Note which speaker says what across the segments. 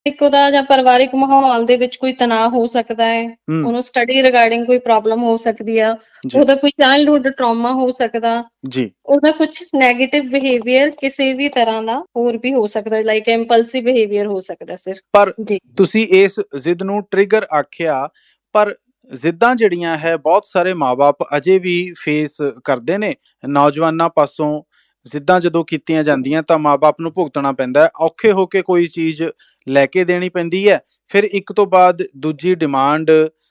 Speaker 1: ਇੱਕ ਉਹਦਾ ਜਾਂ ਪਰਿਵਾਰਿਕ ਮਾਹੌਲ ਦੇ ਵਿੱਚ ਕੋਈ ਤਣਾਅ ਹੋ ਸਕਦਾ ਹੈ,
Speaker 2: ਹੂੰ
Speaker 1: ਉਹਨੂੰ ਸਟੱਡੀ ਰਿਗਾਰਡਿੰਗ ਕੋਈ ਪ੍ਰੋਬਲਮ ਹੋ ਸਕਦੀ ਆ,
Speaker 2: ਜੀ
Speaker 1: ਉਹਦਾ ਕੋਈ ਚਾਈਲਡਹੁੱਡ ਟਰਾਮਾ ਹੋ ਸਕਦਾ,
Speaker 2: ਜੀ
Speaker 1: ਉਹਦਾ ਕੁਛ ਨੈਗੇਟਿਵ ਬਿਹੇਵੀਅਰ ਕਿਸੇ ਵੀ ਤਰ੍ਹਾਂ ਦਾ ਹੋਰ ਵੀ ਹੋ ਸਕਦਾ, ਲਾਈਕ ਇੰਪਲਸਿਵ ਬਿਹੇਵੀਅਰ ਹੋ ਸਕਦਾ ਸਰ।
Speaker 2: ਪਰ
Speaker 1: ਜੀ
Speaker 2: ਤੁਸੀਂ ਇਸ ਜ਼ਿੱਦ ਨੂੰ ਟ੍ਰਿਗਰ ਆਖਿਆ, ਪਰ ਜ਼ਿੱਦਾਂ ਜਿਹੜੀਆਂ ਹੈ ਬਹੁਤ ਸਾਰੇ ਮਾਂ-ਬਾਪ ਅਜੇ ਵੀ ਫੇਸ ਕਰਦੇ ਨੇ। ਨੌਜਵਾਨਾਂ ਪਾਸੋਂ ਜ਼ਿੱਦਾਂ ਜਦੋਂ ਕੀਤੀਆਂ ਜਾਂਦੀਆਂ ਤਾਂ ਮਾਂ-ਬਾਪ ਨੂੰ ਭੁਗਤਣਾ ਪੈਂਦਾ ਹੈ, ਔਖੇ ਹੋ ਕੇ ਕੋਈ ਚੀਜ਼ ਲੈ ਕੇ ਦੇਣੀ ਪੈਂਦੀ ਹੈ, ਫਿਰ ਇੱਕ ਤੋਂ ਬਾਅਦ ਦੂਜੀ ਡਿਮਾਂਡ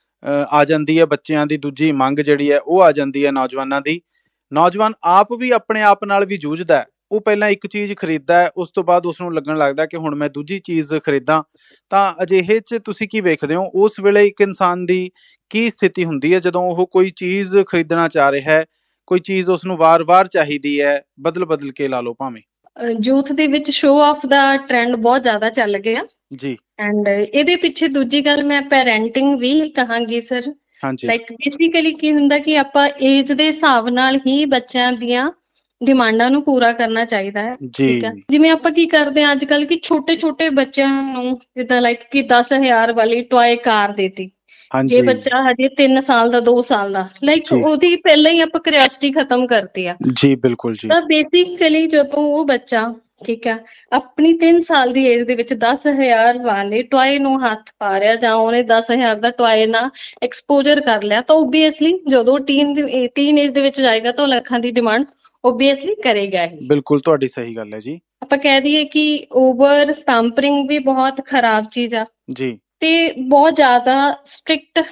Speaker 2: ਆ ਜਾਂਦੀ ਹੈ, ਬੱਚਿਆਂ ਦੀ ਦੂਜੀ ਮੰਗ ਜਿਹੜੀ ਹੈ ਉਹ ਆ ਜਾਂਦੀ ਹੈ ਨੌਜਵਾਨਾਂ ਦੀ। ਨੌਜਵਾਨ ਆਪ ਵੀ ਆਪਣੇ ਆਪ ਨਾਲ ਵੀ ਜੂਝਦਾ ਹੈ, ਉਹ ਪਹਿਲਾਂ ਇੱਕ ਚੀਜ਼ ਖਰੀਦਦਾ ਹੈ, ਉਸ ਤੋਂ ਬਾਅਦ ਉਸਨੂੰ ਲੱਗਣ ਲੱਗਦਾ ਕਿ ਹੁਣ ਮੈਂ ਦੂਜੀ ਚੀਜ਼ ਖਰੀਦਾਂ। ਤਾਂ ਅਜਿਹੇ 'ਚ ਤੁਸੀਂ ਕੀ ਵੇਖਦੇ ਹੋ, ਉਸ ਵੇਲੇ ਇੱਕ ਇਨਸਾਨ ਦੀ ਕੀ ਸਥਿਤੀ ਹੁੰਦੀ ਹੈ ਜਦੋਂ ਉਹ ਕੋਈ ਚੀਜ਼ ਖਰੀਦਣਾ ਚਾਹ ਰਿਹਾ ਹੈ, ਕੋਈ ਚੀਜ਼ ਉਸਨੂੰ ਵਾਰ-ਵਾਰ ਚਾਹੀਦੀ ਹੈ, ਬਦਲ-ਬਦਲ ਕੇ ਲਾ ਲਓ ਭਾਵੇਂ?
Speaker 1: ਯੂਥ ਦੇ ਵਿੱਚ ਸ਼ੋਅ ਆਫ ਦਾ ਟ੍ਰੈਂਡ ਬਹੁਤ ਜ਼ਿਆਦਾ ਚੱਲ ਗਿਆ,
Speaker 2: ਜੀ
Speaker 1: ਐਂਡ ਇਹਦੇ ਪਿੱਛੇ ਦੂਜੀ ਗੱਲ ਮੈਂ ਪੈਰੈਂਟਿੰਗ ਵੀ ਕਹਾਂਗੀ ਸਰ।
Speaker 2: ਹਾਂਜੀ
Speaker 1: ਲਾਈਕ ਬੇਸਿਕਲੀ ਕੀ ਹੁੰਦਾ ਕਿ ਆਪਾਂ ਏਜ ਦੇ ਹਿਸਾਬ ਨਾਲ ਹੀ ਬੱਚਿਆਂ ਦੀਆਂ ਡਿਮਾਂਡਾਂ ਨੂੰ ਪੂਰਾ ਕਰਨਾ ਚਾਹੀਦਾ ਹੈ, ਠੀਕ ਹੈ।
Speaker 2: ਜੀ
Speaker 1: ਜਿਵੇਂ ਆਪਾਂ ਕੀ ਕਰਦੇ ਹਾਂ ਅੱਜ ਕੱਲ੍ਹ ਕਿ ਛੋਟੇ ਛੋਟੇ ਬੱਚਿਆਂ ਨੂੰ ਜਿੱਦਾਂ ਲਾਈਕ ਕਿ 10,000 ਵਾਲੀ ਟੋਏ ਕਾਰ ਦੇਤੀ, ਜੇ
Speaker 2: ਹਾਂਜੀ
Speaker 1: ਬੱਚਾ ਹਜੇ 3 ਸਾਲ ਦਾ 2 ਸਾਲ ਦਾ, ਲਾਈਕ
Speaker 2: ਜੀ
Speaker 1: ਉਹਦੀ ਪਹਿਲਾਂ ਹੀ ਆਪਾਂ ਕਰਿਆਸਿਟੀ ਖਤਮ ਕਰਤੀ ਆ।
Speaker 2: ਜੀ ਬਿਲਕੁਲ ਜੀ
Speaker 1: ਤਾਂ ਬੇਸਿਕਲੀ ਜਦੋਂ ਉਹ ਬੱਚਾ, ਠੀਕ ਹੈ, ਆਪਣੀ 3 ਸਾਲ ਦੀ ਏਜ ਦੇ ਵਿੱਚ 10,000 ਵਾਲੇ ਟੋਏ ਨੂੰ ਹੱਥ ਪਾ ਰਿਹਾ ਜਾਂ ਉਹਨੇ 10,000 ਦਾ ਟੋਏ ਨਾਲ ਐਕਸਪੋਜਰ ਕਰ ਲਿਆ, ਤਾਂ ਓਬੀਅਸਲੀ ਜਦੋਂ ਟੀਨ ਏਜ ਦੇ ਵਿੱਚ ਜਾਏਗਾ ਤਾਂ ਉਹ ਲੱਖਾਂ ਦੀ ਡਿਮਾਂਡ ਓਬੀਅਸਲੀ ਕਰੇਗਾ ਹੀ।
Speaker 2: ਬਿਲਕੁਲ ਤੁਹਾਡੀ ਸਹੀ ਗੱਲ ਹੈ ਜੀ।
Speaker 1: ਆਪਾਂ ਕਹਿ ਦਈਏ ਕਿ ਓਵਰ ਪੈਂਪਰਿੰਗ ਵੀ ਬਹੁਤ ਖਰਾਬ ਚੀਜ਼ ਆ,
Speaker 2: ਜੀ
Speaker 1: ਤੇ ਬਹੁਤ ਜ਼ਿਆਦਾ ਸਟ੍ਰਿਕਟ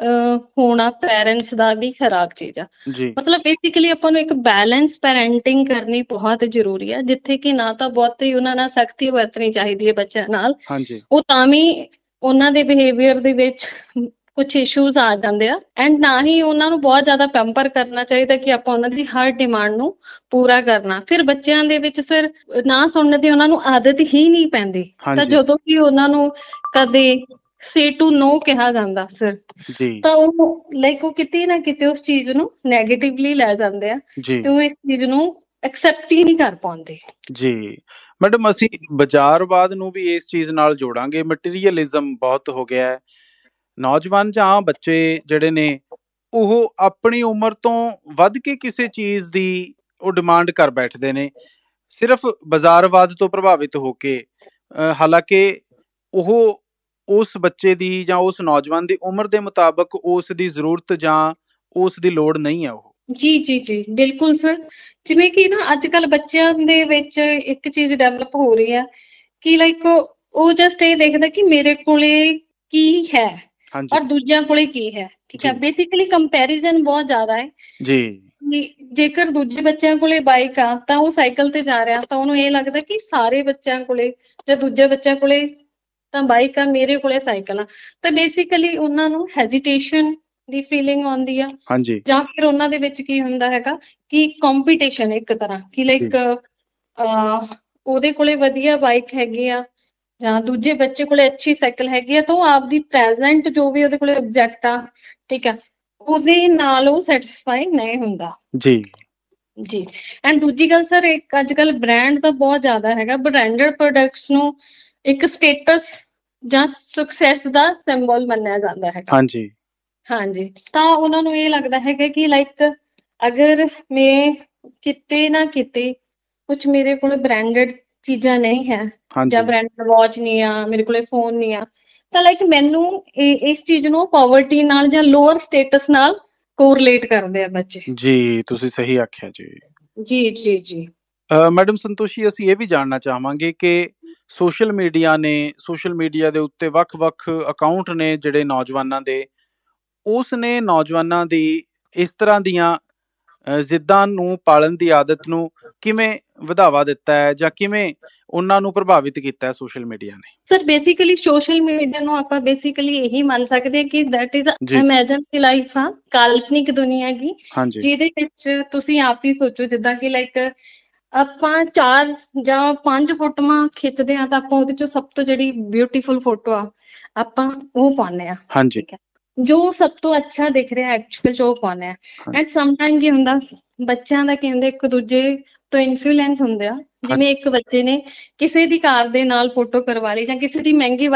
Speaker 1: ਹੋਣਾ ਪੈਰੈਂਟਸ ਦਾ ਵੀ ਖਰਾਬ ਚੀਜ਼ ਆ।
Speaker 2: ਜੀ
Speaker 1: ਮਤਲਬ ਬੇਸਿਕਲੀ ਆਪਾਂ ਨੂੰ ਇੱਕ ਬੈਲੈਂਸ ਪੈਰੈਂਟਿੰਗ ਕਰਨੀ ਬਹੁਤ ਜ਼ਰੂਰੀ ਆ, ਜਿੱਥੇ ਕਿ ਨਾ ਤਾਂ ਬਹੁਤੀ ਉਹਨਾਂ ਨਾਲ ਸਖਤੀ ਵਰਤਣੀ ਚਾਹੀਦੀ ਹੈ ਬੱਚਿਆਂ ਨਾਲ,
Speaker 2: ਹਾਂਜੀ
Speaker 1: ਉਹ ਤਾਂ ਵੀ ਉਹਨਾਂ ਦੇ ਬਿਹੇਵੀਅਰ ਦੇ ਵਿੱਚ ਕੁਛ ਇਸ਼ੂਜ਼ ਆ ਜਾਂਦੇ ਆ, ਐਂਡ ਨਾ ਹੀ ਉਹਨਾਂ ਨੂੰ ਬਹੁਤ ਜ਼ਿਆਦਾ ਪੈਂਪਰ ਕਰਨਾ ਚਾਹੀਦਾ ਕਿ ਆਪਾਂ ਉਹਨਾਂ ਦੀ ਹਰ ਡਿਮਾਂਡ ਨੂੰ ਪੂਰਾ ਕਰਨਾ। ਫਿਰ ਬੱਚਿਆਂ ਦੇ ਵਿੱਚ ਸਰ ਨਾ ਸੁਣਨ ਦੀ ਉਹਨਾਂ ਨੂੰ ਆਦਤ ਹੀ ਨਹੀਂ ਪੈਂਦੀ, ਤਾਂ
Speaker 2: ਹਾਂਜੀ
Speaker 1: ਜਦੋਂ ਕਿ ਉਹਨਾਂ ਨੂੰ ਕਦੇ ਸੇ ਟੂ ਨੋ ਕਿਹਾ ਜਾਂਦਾ ਸਰ,
Speaker 2: ਜੀ
Speaker 1: ਤਾਂ ਉਹ ਲਾਈਕ ਉਹ ਕਿਤੇ ਨਾ ਕਿਤੇ ਉਸ ਚੀਜ਼ ਨੂੰ ਨੈਗੇਟਿਵਲੀ ਲੈ ਜਾਂਦੇ ਆ,
Speaker 2: ਜੀ
Speaker 1: ਤੇ ਉਹ ਇਸ ਚੀਜ਼ ਨੂੰ ਐਕਸੈਪਟ ਹੀ ਨਹੀਂ ਕਰ ਪਾਉਂਦੇ।
Speaker 2: ਜੀ ਮੈਡਮ, ਅਸੀਂ ਬਾਜ਼ਾਰਵਾਦ ਨੂੰ ਵੀ ਇਸ ਚੀਜ਼ ਨਾਲ ਜੋੜਾਂਗੇ। ਮਟੀਰੀਅਲਿਜ਼ਮ ਬਹੁਤ ਹੋ ਗਿਆ ਹੈ, ਨੌਜਵਾਨ ਜਾਂ ਬੱਚੇ ਜਿਹੜੇ ਨੇ ਉਹ ਆਪਣੀ ਉਮਰ ਤੋਂ ਵੱਧ ਕੇ ਕਿਸੇ ਚੀਜ਼ ਦੀ ਉਹ ਡਿਮਾਂਡ ਕਰ ਬੈਠਦੇ ਨੇ, ਸਿਰਫ ਬਾਜ਼ਾਰਵਾਦ ਤੋਂ ਪ੍ਰਭਾਵਿਤ ਹੋ ਕੇ। ਹਾਲਾਂਕਿ ਉਹ ਉਸ ਬੱਚੇ ਦੀ ਜਾਂ ਉਸ ਨੌਜਵਾਨ ਦੀ ਉਮਰ ਦੇ ਮੁਤਾਬਕ ਉਸ ਦੀ ਜ਼ਰੂਰਤ ਜਾਂ ਉਸ ਦੀ ਲੋੜ ਨਹੀਂ ਹੈ ਉਹ।
Speaker 1: ਜੀ ਜੀ ਜੀ ਬਿਲਕੁਲ ਸਰ। ਜਿਵੇਂ ਕਿ ਨਾ ਅੱਜ ਕੱਲ੍ਹ ਬੱਚਿਆਂ ਦੇ ਵਿੱਚ ਇੱਕ ਚੀਜ਼ ਡਿਵੈਲਪ ਹੋ ਰਹੀ ਹੈ ਕਿ ਲਾਈਕ ਉਹ ਜਸਟ ਇਹ ਦੇਖਦਾ ਕਿ ਮੇਰੇ ਕੋਲੇ ਕੀ ਹੈ
Speaker 2: ਹਾਂਜੀ
Speaker 1: ਔਰ ਦੂਜਿਆਂ ਕੋਲੇ ਕੀ ਹੈ, ਠੀਕ ਹੈ।
Speaker 2: ਜੀ
Speaker 1: ਬੇਸਿਕਲੀ ਕੰਪੈਰੀਜ਼ਨ ਬਹੁਤ ਜ਼ਿਆਦਾ ਹੈ
Speaker 2: ਜੀ
Speaker 1: ਕਿ ਜੇਕਰ ਦੂਜੇ ਬੱਚਿਆਂ ਕੋਲੇ ਬਾਈਕ ਆ ਤਾਂ ਉਹ ਸਾਈਕਲ ਤੇ ਜਾ ਰਿਹਾ, ਤਾਂ ਉਹਨੂੰ ਇਹ ਲੱਗਦਾ ਕਿ ਸਾਰੇ ਬੱਚਿਆਂ ਕੋਲੇ ਜਾਂ ਦੂਜੇ ਬੱਚਿਆਂ ਕੋਲੇ ਤਾਂ ਬਾਈਕ ਆ, ਮੇਰੇ ਕੋਲੇ ਸਾਈਕਲ ਆ। ਤਾਂ ਬੇਸਿਕਲੀ ਉਹਨਾਂ ਨੂੰ ਹੈਜੀਟੇਸ਼ਨ ਦੀ ਫੀਲਿੰਗ ਆਉਂਦੀ ਆ,
Speaker 2: ਹਾਂਜੀ
Speaker 1: ਜਾਂ ਫਿਰ ਉਹਨਾਂ ਦੇ ਵਿੱਚ ਕੀ ਹੁੰਦਾ ਹੈਗਾ ਕਿ ਕੰਪੀਟੀਸ਼ਨ ਇੱਕ ਤਰ੍ਹਾਂ ਕਿ
Speaker 2: ਜੀ
Speaker 1: ਲਾਈਕ ਉਹਦੇ ਕੋਲੇ ਵਧੀਆ ਬਾਈਕ ਹੈਗੀ ਆ ਜਾਂ ਦੂਜੇ ਬੱਚੇ ਕੋਲੇ ਅੱਛੀ ਸਾਈਕਲ ਹੈਗੀ ਆ, ਤਾਂ ਉਹ ਆਪਦੀ ਪ੍ਰੈਜ਼ੈਂਟ ਜੋ ਵੀ ਉਹਦੇ ਕੋਲੇ ਆਬਜੈਕਟ ਆ, ਠੀਕ ਆ, ਉਹਦੇ ਨਾਲ ਉਹ ਸੈਟਿਸਫਾਈ ਨਹੀਂ ਹੁੰਦਾ
Speaker 2: ਜੀ
Speaker 1: ਜੀ। ਐਂਡ ਦੂਜੀ ਗੱਲ ਸਰ, ਇੱਕ ਅੱਜ ਕੱਲ੍ਹ ਬ੍ਰਾਂਡ ਦਾ ਬਹੁਤ ਜ਼ਿਆਦਾ ਹੈਗਾ, ਬ੍ਰਾਂਡਡ ਪ੍ਰੋਡਕਟਸ ਨੂੰ ਇੱਕ ਸਟੇਟਸ ਜਾਂ ਸਕਸੈਸ ਦਾ ਸਿੰਬਲ ਮੰਨਿਆ ਜਾਂਦਾ ਹੈਗਾ।
Speaker 2: ਹਾਂਜੀ
Speaker 1: ਹਾਂਜੀ, ਤਾਂ ਉਹਨਾਂ ਨੂੰ ਇਹ ਲੱਗਦਾ ਹੈਗਾ ਕਿ ਲਾਈਕ ਅਗਰ ਮੈਂ ਕਿਤੇ ਨਾ ਕਿਤੇ ਕੁਛ ਮੇਰੇ ਕੋਲ ਬ੍ਰਾਂਡਡ ਚੀਜ਼ਾਂ ਨਹੀਂ ਹੈ ਜਾਂ
Speaker 2: ਹਾਂਜੀ
Speaker 1: ਬ੍ਰਾਂਡਡ ਵਾਚ ਨਹੀਂ ਆ, ਮੇਰੇ ਕੋਲੇ ਫੋਨ ਨਹੀਂ ਆ, ਤਾਂ ਲਾਈਕ ਮੈਨੂੰ ਇਸ ਚੀਜ਼ ਨੂੰ ਪਾਵਰਟੀ ਨਾਲ ਜਾਂ ਲੋਅਰ ਸਟੇਟਸ ਨਾਲ ਕੋਰਿਲੇਟ ਕਰਦੇ ਆ ਬੱਚੇ।
Speaker 2: ਜੀ ਤੁਸੀਂ ਸਹੀ ਆਖਿਆ ਜੀ।
Speaker 1: ਜੀ ਜੀ ਜੀ
Speaker 2: ਮੈਡਮ ਸੰਤੋਸ਼ੀ, ਅਸੀਂ ਇਹ ਵੀ ਜਾਣਨਾ ਚਾਹਾਂਗੇ ਕਿ ਸੋਸ਼ਲ ਮੀਡੀਆ ਦੇ ਉੱਤੇ ਵੱਖ-ਵੱਖ ਅਕਾਊਂਟ ਨੇ ਜਿਹੜੇ ਨੌਜਵਾਨਾਂ ਦੇ, ਉਸ ਨੇ ਨੌਜਵਾਨਾਂ ਦੀ ਇਸ ਤਰ੍ਹਾਂ ਦੀਆਂ ਜ਼ਿੱਦਾਂ ਨੂੰ ਪਾਲਣ ਦੀ ਆਦਤ ਨੂੰ ਕਿਵੇਂ ਵਧਾਵਾ ਦਿੱਤਾ ਹੈ ਜਾਂ ਕਿਵੇਂ ਉਹਨਾਂ ਨੂੰ ਪ੍ਰਭਾਵਿਤ ਕੀਤਾ ਹੈ ਸੋਸ਼ਲ ਮੀਡੀਆ ਨੇ?
Speaker 1: ਸਰ ਬੇਸਿਕਲੀ ਸੋਸ਼ਲ ਮੀਡੀਆ ਨੂੰ ਆਪਾਂ ਬੇਸਿਕਲੀ ਇਹੀ ਮੰਨ ਸਕਦੇ ਹਾਂ ਕਿ ਦੈਟ ਇਜ਼
Speaker 2: ਜੀ
Speaker 1: ਇਮੈਜਿਨਰੀ ਲਾਈਫ ਆ, ਕਾਲਪਨਿਕ ਦੁਨੀਆ ਗੀ,
Speaker 2: ਹਾਂਜੀ
Speaker 1: ਜਿਹਦੇ ਵਿੱਚ ਤੁਸੀਂ ਆਪ ਹੀ ਸੋਚੋ ਜਿੱਦਾਂ ਕਿ ਲਾਈਕ ਆਪਾਂ 4 ਜਾਂ 5 ਫੋਟੋਆਂ ਖਿੱਚਦੇ ਹਾਂ ਤਾਂ ਆਪਾਂ ਉਹਦੇ ਚੋਂ ਸਭ ਤੋਂ ਜਿਹੜੀ ਬਿਊਟੀਫੁਲ ਫੋਟੋ ਆ ਆਪਾਂ ਉਹ ਪਾਉਂਦੇ ਆ,
Speaker 2: ਹਾਂਜੀ
Speaker 1: ਠੀਕ ਹੈ, ਜੋ ਸਭ ਤੋਂ ਅੱਛਾ ਦਿਖ ਰਿਹਾ ਐਕਚੁਅਲ ਚ ਉਹ ਪਾਉਂਦੇ ਆ।
Speaker 2: ਹਾਂਜੀ
Speaker 1: ਐਂਡ ਸਮਟਾਈਮ ਕੀ ਹੁੰਦਾ, ਬੱਚਿਆਂ ਦਾ ਕੀ ਹੁੰਦਾ, ਇੱਕ ਦੂਜੇ ਤੋਂ ਇਨਫਲੂਐਂਸ ਹੁੰਦੇ ਆ। ਜਿਵੇਂ ਇੱਕ ਬੱਚੇ ਨੇ ਕਿਸੇ ਦੀ ਕਾਰ ਦੇ ਨਾਲ ਫੋਟੋ ਕਰਵਾ ਲਈ ਜਾਂ ਕਿਸੇ ਦੀ ਮਹਿੰਗੀ